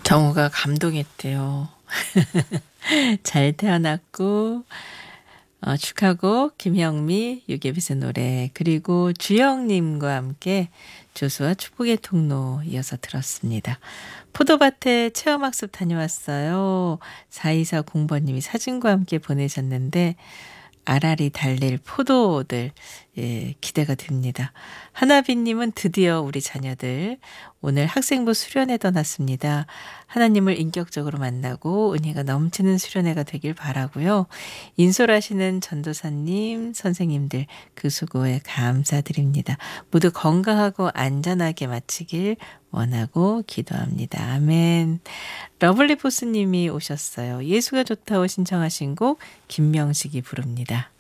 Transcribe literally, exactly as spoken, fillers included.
정우가 감동했대요. 잘 태어났고 어, 축하곡 김형미 유개빛의 노래 그리고 주영님과 함께 조수와 축복의 통로 이어서 들었습니다. 포도밭에 체험학습 다녀왔어요. 사이사공 번님이 사진과 함께 보내셨는데 알알이 달릴 포도들 예, 기대가 됩니다. 하나비님은 드디어 우리 자녀들 오늘 학생부 수련회 떠났습니다. 하나님을 인격적으로 만나고 은혜가 넘치는 수련회가 되길 바라고요. 인솔하시는 전도사님, 선생님들 그 수고에 감사드립니다. 모두 건강하고 안전하게 마치길 원하고 기도합니다. 아멘. 러블리포스님이 오셨어요. 예수가 좋다고 신청하신 곡 김명식이 부릅니다.